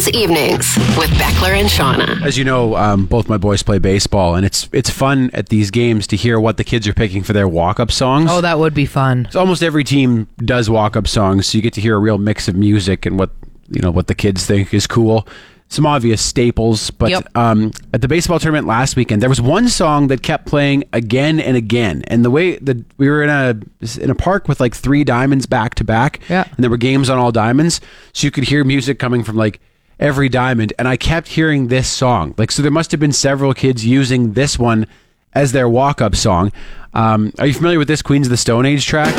Blues Evenings with Beckler and Shauna. As you know, both my boys play baseball, and it's fun at these games to hear what the kids are picking for their walk-up songs. Oh, that would be fun. So almost every team does walk-up songs, so you get to hear a real mix of music and what the kids think is cool. Some obvious staples, but at the baseball tournament last weekend, there was one song that kept playing again and again. And the way that we were in a park with like 3 diamonds back to back, and there were games on all diamonds, so you could hear music coming from like every diamond. And I kept hearing this song. So there must have been several kids using this one as their walk-up song. Are you familiar with this Queens of the Stone Age track?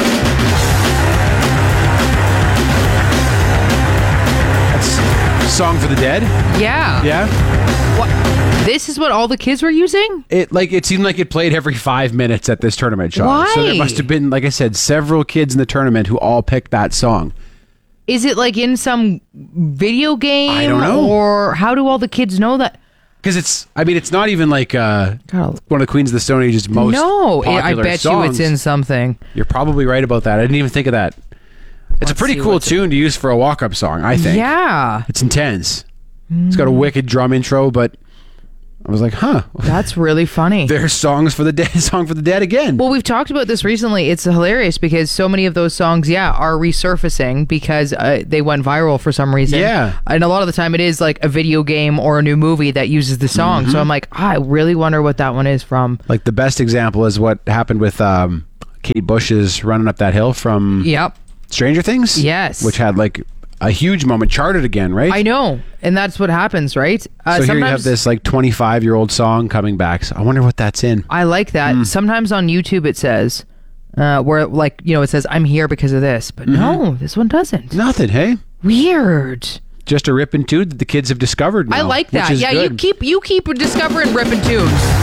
Song for the Dead? Yeah. What? This is what all the kids were using? It seemed like it played every 5 minutes at this tournament, Sean. Why? So there must have been, like I said, several kids in the tournament who all picked that song. Is it like in some video game? I don't know. Or how do all the kids know that? Because it's not even like one of the Queens of the Stone Age's most popular I bet songs. you it's in something. You're probably right about that. I didn't even think of that. It's a pretty cool tune to use for a walk-up song, I think. Yeah. It's intense. It's got a wicked drum intro, but I was like, huh. That's really funny. There's Song for the Dead again. Well, we've talked about this recently. It's hilarious because so many of those songs, are resurfacing because they went viral for some reason. Yeah. And a lot of the time it is like a video game or a new movie that uses the song. So I'm like, I really wonder what that one is from. Like the best example is what happened with Kate Bush's Running Up That Hill from Stranger Things? Yes. Which had like a huge moment, charted again, right? I know. And that's what happens, right? So here you have this like 25-year-old song coming back. So I wonder what that's in. I like that. Sometimes on YouTube it says, where it says, I'm here because of this. But no, this one doesn't. Nothing, hey? Weird. Just a ripping tune that the kids have discovered now. I like that. Which is Yeah, good. you keep discovering ripping tunes.